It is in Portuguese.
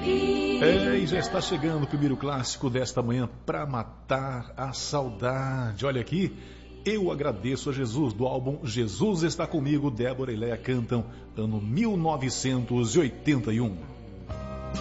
E já está chegando o primeiro clássico desta manhã para matar a saudade. Olha aqui, Eu Agradeço a Jesus, do álbum Jesus Está Comigo. Débora e Léa cantam, ano 1981.